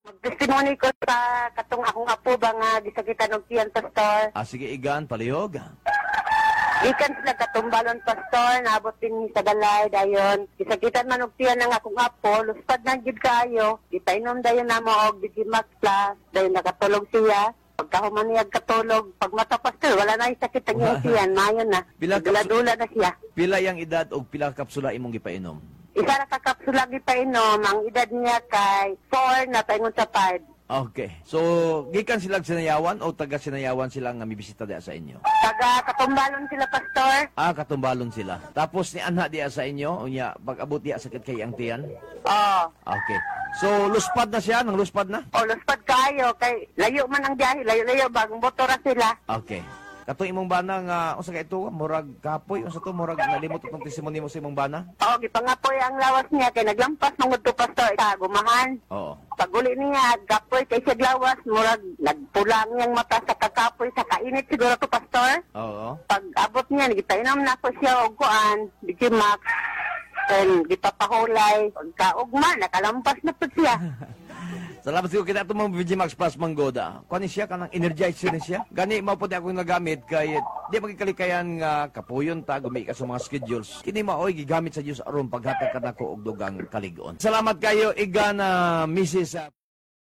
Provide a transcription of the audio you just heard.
Magtestimony ko sa katong akong apo ba nga gisakitan og tiyan, pastor. Sige, Igan, palihog. Ikan sila katumbalon, pastor, naabot din sa balay dayon. Gisakitan man og tiyan ng akong apo, luspad na gid kayo. Gipainom dayon namo og Digimax Plus, dayon nakatulog siya. Pagkahuman niya katulog, pag mata, pastor, wala na yung sakit ang iyong tiyan, mayon na. Dula-dula na siya. Pila yang edad o pila ka kapsula imong gipainom? Isa na kakapsula gipainom, ang edad niya kay 4 na paingon sa 5. Okay. So, gikan sila sinayawan o taga sinayawan sila nga mibisita diya sa inyo? Taga katumbalon sila, pastor. Katumbalon sila. Tapos ni anha diya sa inyo, unya pag-abot diya sakit kay ang tiyan? Oo. Okay. So, luspad na siya, nang luspad na? O, luspad kayo, kay layo man ang biyahe, layo-layo, bagong motora sila. Okay. Katong imong bana nga, unsa ka ito, murag kapoy, unsa to, murag nalimot itong testimony mo sa imong bana? Oo, gipangapoy ang lawas niya, kay naglampas mong to, pastor, gumahan. Oo. Pag-uli niya, gapoy kay siya lawas, murag nagpulang niyang mata sa kakapoy, sa kainit siguro to, pastor. Oo. Pag-abot niya, nagipainom na ko siya og kuan, Digimax, then gipapahulay, pagkaugma, nakalampas na po siya. Salamat siguro kita itong mga VG Max Plus Manggoda. Kani siya, kanang energizer na siya. Gani, mao po ako nagamit kay di magkalikayan nga kapuyon ta, gumi ka sa mga schedules. Kini maoy, gigamit sa Diyos aron paghatag ka na ko og dugang kaligon. Salamat kayo, Igan, Mrs.